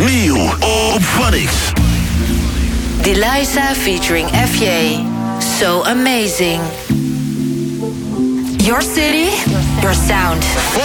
Nieuw op Phonix. Deliza featuring FJ. So amazing. Your city, your sound.